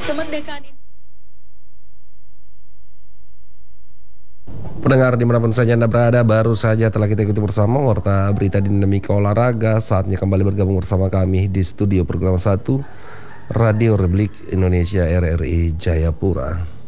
kemerdekaan. Pendengar dimanapun saja Anda berada, baru saja telah kita ikuti bersama Warta Berita Dinamika Olahraga. Saatnya kembali bergabung bersama kami di studio program 1 Radio Republik Indonesia RRI Jayapura.